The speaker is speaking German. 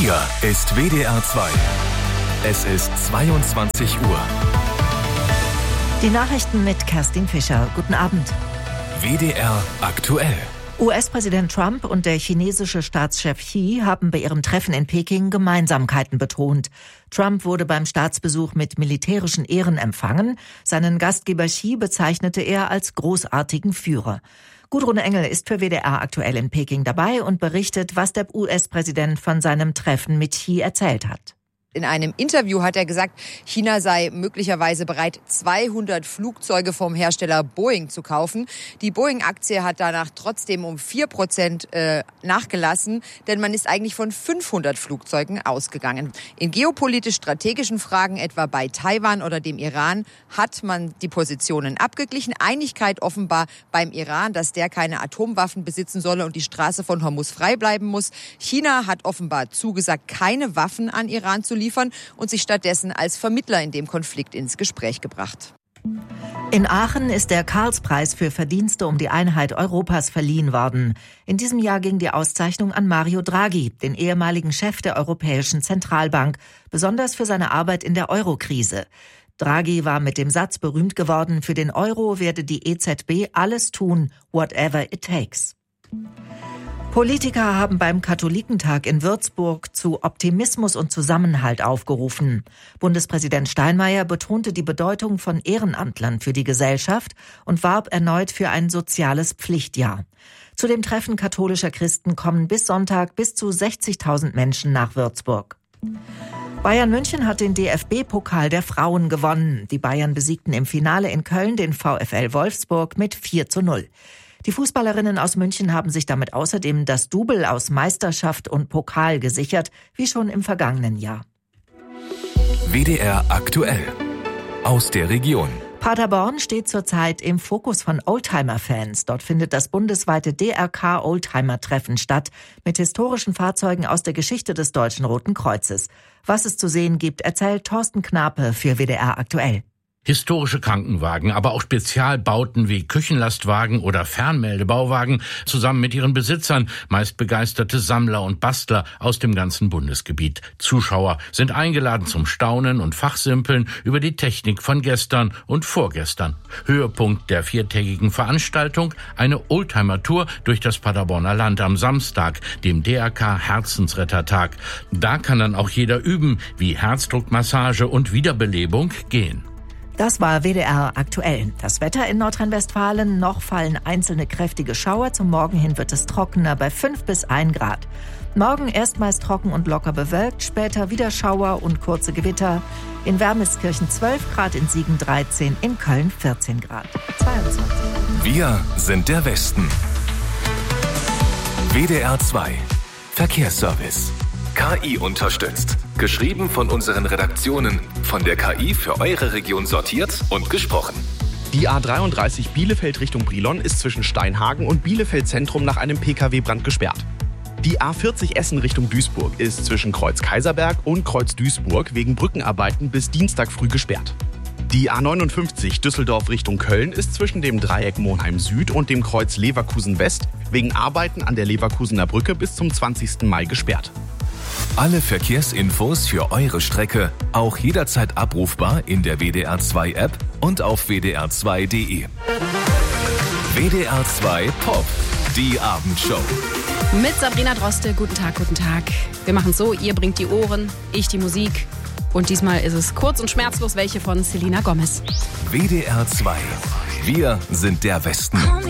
Hier ist WDR 2. Es ist 22 Uhr. Die Nachrichten mit Kerstin Fischer. Guten Abend. WDR aktuell. US-Präsident Trump und der chinesische Staatschef Xi haben bei ihrem Treffen in Peking Gemeinsamkeiten betont. Trump wurde beim Staatsbesuch mit militärischen Ehren empfangen. Seinen Gastgeber Xi bezeichnete er als großartigen Führer. Gudrun Engel ist für WDR aktuell in Peking dabei und berichtet, was der US-Präsident von seinem Treffen mit Xi erzählt hat. In einem Interview hat er gesagt, China sei möglicherweise bereit, 200 Flugzeuge vom Hersteller Boeing zu kaufen. Die Boeing-Aktie hat danach trotzdem um 4% nachgelassen, denn man ist eigentlich von 500 Flugzeugen ausgegangen. In geopolitisch-strategischen Fragen, etwa bei Taiwan oder dem Iran, hat man die Positionen abgeglichen. Einigkeit offenbar beim Iran, dass der keine Atomwaffen besitzen solle und die Straße von Hormuz frei bleiben muss. China hat offenbar zugesagt, keine Waffen an Iran zu liefern und sich stattdessen als Vermittler in dem Konflikt ins Gespräch gebracht. In Aachen ist der Karlspreis für Verdienste um die Einheit Europas verliehen worden. In diesem Jahr ging die Auszeichnung an Mario Draghi, den ehemaligen Chef der Europäischen Zentralbank, besonders für seine Arbeit in der Euro-Krise. Draghi war mit dem Satz berühmt geworden, für den Euro werde die EZB alles tun, whatever it takes. Politiker haben beim Katholikentag in Würzburg zu Optimismus und Zusammenhalt aufgerufen. Bundespräsident Steinmeier betonte die Bedeutung von Ehrenamtlern für die Gesellschaft und warb erneut für ein soziales Pflichtjahr. Zu dem Treffen katholischer Christen kommen bis Sonntag bis zu 60.000 Menschen nach Würzburg. Bayern München hat den DFB-Pokal der Frauen gewonnen. Die Bayern besiegten im Finale in Köln den VfL Wolfsburg mit 4:0. Die Fußballerinnen aus München haben sich damit außerdem das Double aus Meisterschaft und Pokal gesichert, wie schon im vergangenen Jahr. WDR aktuell. Aus der Region. Paderborn steht zurzeit im Fokus von Oldtimer-Fans. Dort findet das bundesweite DRK-Oldtimer-Treffen statt, mit historischen Fahrzeugen aus der Geschichte des Deutschen Roten Kreuzes. Was es zu sehen gibt, erzählt Thorsten Knape für WDR aktuell. Historische Krankenwagen, aber auch Spezialbauten wie Küchenlastwagen oder Fernmeldebauwagen zusammen mit ihren Besitzern, meist begeisterte Sammler und Bastler aus dem ganzen Bundesgebiet. Zuschauer sind eingeladen zum Staunen und Fachsimpeln über die Technik von gestern und vorgestern. Höhepunkt der 4-tägigen Veranstaltung, eine Oldtimer-Tour durch das Paderborner Land am Samstag, dem DRK Herzensrettertag. Da kann dann auch jeder üben, wie Herzdruckmassage und Wiederbelebung gehen. Das war WDR aktuell. Das Wetter in Nordrhein-Westfalen, noch fallen einzelne kräftige Schauer. Zum Morgen hin wird es trockener bei 5 bis 1 Grad. Morgen erstmals trocken und locker bewölkt, später wieder Schauer und kurze Gewitter. In Wermelskirchen 12 Grad, in Siegen 13, in Köln 14 Grad. 22. Wir sind der Westen. WDR 2. Verkehrsservice. KI unterstützt. Geschrieben von unseren Redaktionen. Von der KI für eure Region sortiert und gesprochen. Die A33 Bielefeld Richtung Brilon ist zwischen Steinhagen und Bielefeld Zentrum nach einem Pkw-Brand gesperrt. Die A40 Essen Richtung Duisburg ist zwischen Kreuz Kaiserberg und Kreuz Duisburg wegen Brückenarbeiten bis Dienstag früh gesperrt. Die A59 Düsseldorf Richtung Köln ist zwischen dem Dreieck Monheim Süd und dem Kreuz Leverkusen West wegen Arbeiten an der Leverkusener Brücke bis zum 20. Mai gesperrt. Alle Verkehrsinfos für eure Strecke auch jederzeit abrufbar in der WDR 2 App und auf wdr2.de. WDR 2 Pop, die Abendshow. Mit Sabrina Droste, guten Tag, guten Tag. Wir machen so, ihr bringt die Ohren, ich die Musik. Und diesmal ist es kurz und schmerzlos welche von Selena Gomez. WDR 2, wir sind der Westen.